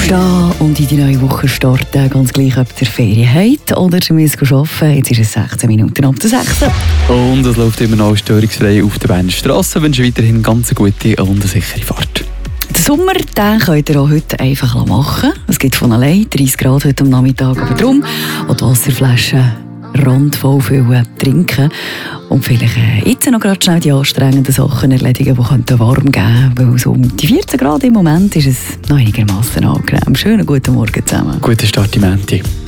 aufstehen und in die neue Woche starten, ganz gleich, ob ihr Ferien habt oder ihr müsst arbeiten. Jetzt ist es 16 Minuten ab der 6. Und es läuft immer noch störungsfrei auf der Berner Strasse. Ich wünsche weiterhin ganz eine gute und eine sichere Fahrt. Den Sommer den könnt ihr auch heute einfach machen. Es gibt von allein 30 Grad heute am Nachmittag, aber darum auch die Wasserflaschen randvoll füllen, trinken und vielleicht jetzt noch gerade schnell die anstrengenden Sachen erledigen, die warm geben könnten, weil so um die 14 Grad im Moment ist es noch einigermaßen angenehm. Schönen guten Morgen zusammen. Guten Start im Menti.